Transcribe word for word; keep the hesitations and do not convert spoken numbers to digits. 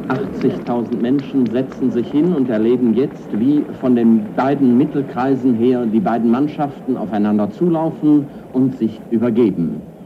achtzigtausend Menschen setzen sich hin und erleben jetzt, wie von den beiden Mittelkreisen her die beiden Mannschaften aufeinander zulaufen und sich übergeben.